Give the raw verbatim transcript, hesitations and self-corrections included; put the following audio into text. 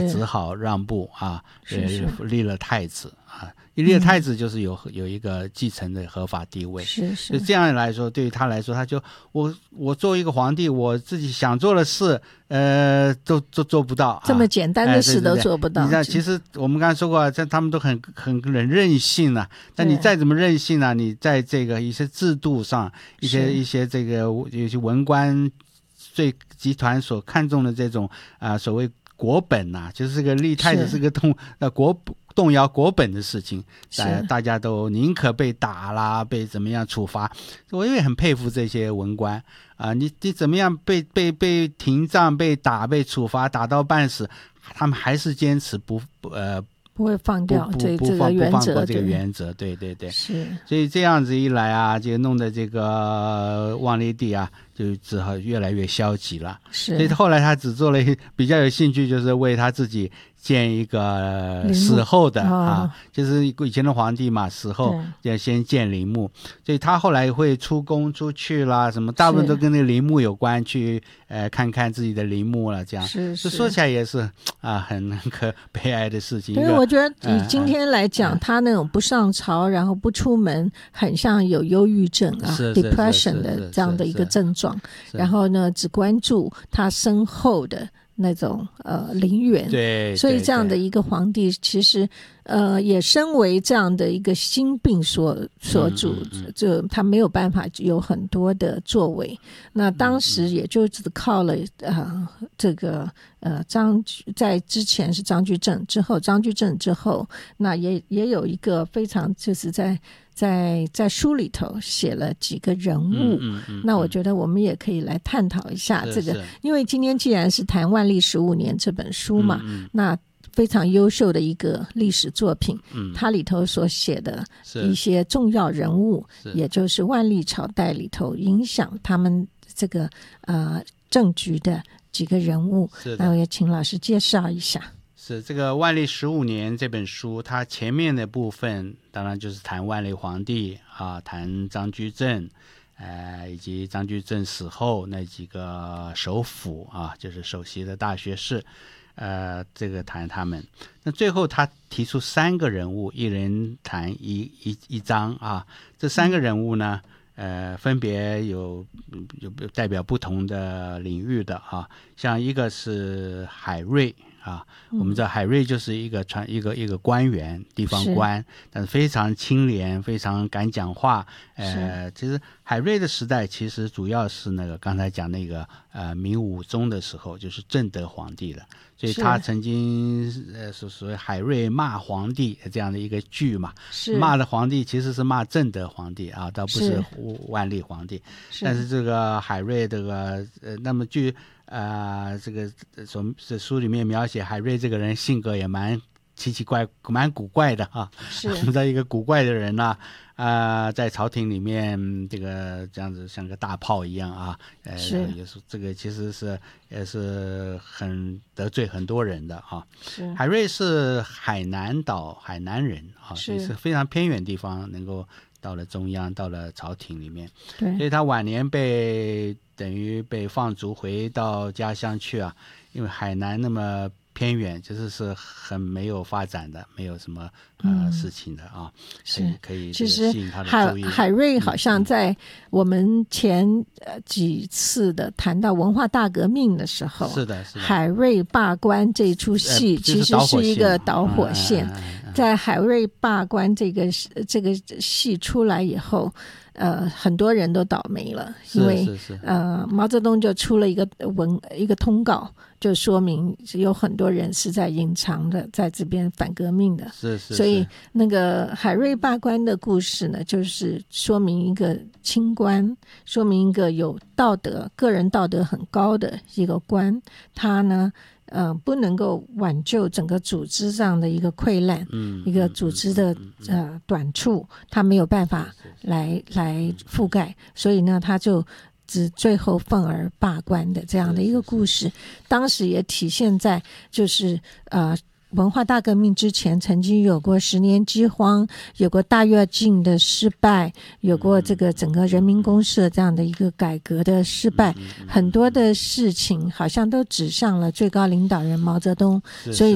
只好让步啊， 是是立了太子啊。立了太子就是有、嗯、有一个继承的合法地位， 是是。 就这样来说，对于他来说，他就我我作为一个皇帝，我自己想做的事，呃，都都做不到、啊， 这么简单的事都做不到。 哎、对对对，你知道，其实我们刚才说过，这他们都很很很任性啊。但你再怎么任性啊，你在这个一些制度上，一些一些这个有些文官最集团所看重的这种啊、呃、所谓国本啊，就是这个立太子是个动呃国动摇国本的事情，大大家都宁可被打啦，被怎么样处罚。我也很佩服这些文官啊、呃，你你怎么样被被被停杖、被打、被处罚，打到半死，他们还是坚持不呃不会放掉这不不这个原则， 不放过这个原则，对对对， 是。 所以这样子一来啊，就弄得这个万历帝啊，就只好越来越消极了。 是， 所以后来他只做了比较有兴趣，就是为他自己建一个死后的、哦、啊，就是以前的皇帝嘛，死后要先建陵墓，所以他后来会出宫出去啦，什么大部分都跟那个陵墓有关，去呃看看自己的陵墓了，这样是是， 说起来也是啊很可悲哀的事情。 因为我觉得以今天来讲、呃，他那种不上朝，然后不出门，很像有忧郁症啊 ，depression 的这样的一个症状。然后呢，只关注他身后的那种呃陵园， 对， 所以这样的一个皇帝，其实呃也身为这样的一个心病所所主，嗯嗯、就他没有办法有很多的作为。那当时也就只靠了呃这个呃张在之前是张居正，之后张居正之后，那也也有一个非常就是在。在在书里头写了几个人物、嗯嗯嗯、那我觉得我们也可以来探讨一下这个，因为今天既然是谈万历十五年这本书嘛、嗯嗯、那非常优秀的一个历史作品、嗯、它里头所写的一些重要人物，也就是万历朝代里头影响他们这个呃政局的几个人物，那我也请老师介绍一下。 是这个万历十五年这本书，它前面的部分当然就是谈万历皇帝啊，谈张居正，呃，以及张居正死后那几个首辅啊，就是首席的大学士，呃，这个谈他们。那最后他提出三个人物，一人谈一一一章啊，这三个人物呢，呃，分别有有代表不同的领域的啊，像一个是海瑞。啊，我们知道海瑞就是一个传一个一个官员，地方官，但是非常清廉，非常敢讲话。呃，其实海瑞的时代其实主要是那个刚才讲那个呃明武宗的时候，就是正德皇帝了，所以他曾经呃是所谓海瑞骂皇帝这样的一个剧嘛，骂的皇帝其实是骂正德皇帝啊，倒不是万历皇帝。是但是这个海瑞这个呃，那么据。呃，这个所这书里面描写海瑞这个人性格也蛮奇奇怪蛮古怪的啊，是我们的一个古怪的人呢、啊，啊、呃，在朝廷里面这个这样子像个大炮一样啊，呃，也是这个其实是也是很得罪很多人的啊。是海瑞是海南岛海南人啊，也是非常偏远地方能够到了中央，到了朝廷里面，对，所以他晚年被。等于被放逐回到家乡去啊，因为海南那么偏远，就是是很没有发展的，没有什么呃、嗯、事情的啊，是可以吸引他的注意。 海海瑞好像在我们前呃几次的谈到文化大革命的时候， 是的，是的， 海瑞罢官这出戏其实是一个导火线。呃就是嗯嗯、在海瑞罢官这个这个戏出来以后。呃，很多人都倒霉了，因为是是是呃，毛泽东就出了一个文一个通告，就说明有很多人是在隐藏的，在这边反革命的。 是 是, 是， 所以那个海瑞罢官的故事呢，就是说明一个清官，说明一个有道德、个人道德很高的一个官，他呢。呃，不能够挽救整个组织上的一个溃烂，嗯，一个组织的、嗯、呃短处，他没有办法来来覆盖，所以呢，他就只最后愤而罢官的这样的一个故事，当时也体现在就是呃。文化大革命之前曾经有过十年饥荒，有过大跃进的失败，有过这个整个人民公社这样的一个改革的失败，很多的事情好像都指向了最高领导人毛泽东，所以